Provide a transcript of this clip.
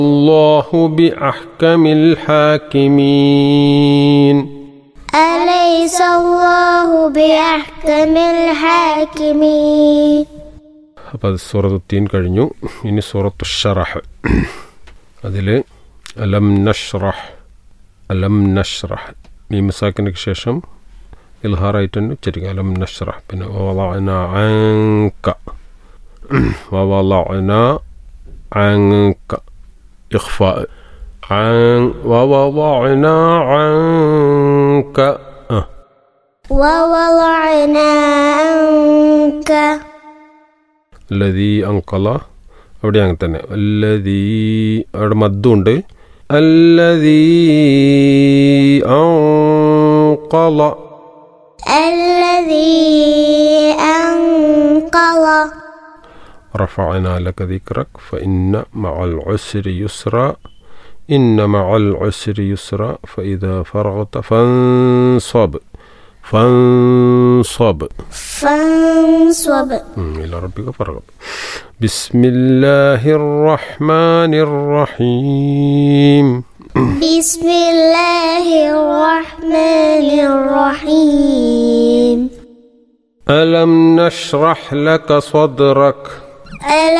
الله بأحكم الحاكمين أليس الله بأحكم الحاكمين. അപ്പോൾ സൂറത്ത് തീൻ കഴിഞ്ഞു. ഇനി സൂറത്ത് ഷറഹ്. അതിൽ അലം നഷ്റഹ് മീം സാക്കിനു ശേഷം ഇൽഹാറായിട്ടുണ്ട് ഉച്ചരിക്കുക. അലം നഷ്റഹ്. പിന്നെ വവളഅന അൻക ഇഖ്ഫാ ووضعنا عنك الذي أنقل അവിടെ അങ്ങനെ തന്നെ الذي അവിടെ മദ്ദുണ്ട് الذي أنقل رفعنا لك ذكرك فإن مع العسر يسرا إن مع العسر يسرا فإذا فرغت فانصب إلى ربك فارغب. بسم الله الرحمن الرحيم. بسم الله الرحمن الرحيم. ألم نشرح لك صدرك